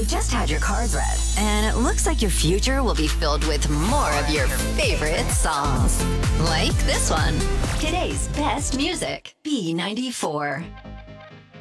just had your cards read, and it looks like your future will be filled with more of your favorite songs. Like this one. Today's best music, B94.